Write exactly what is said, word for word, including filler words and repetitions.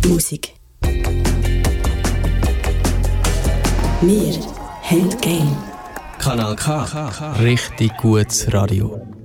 Musik. Wir haben Game. Kanal K. Richtig gutes Radio.